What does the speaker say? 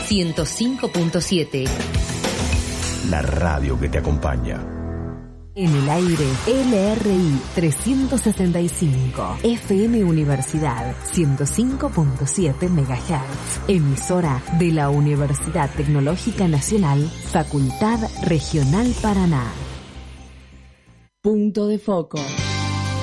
105.7. La radio que te acompaña. En el aire, LRI 365, FM Universidad 105.7 MHz, emisora de la Universidad Tecnológica Nacional, Facultad Regional Paraná. Punto de foco.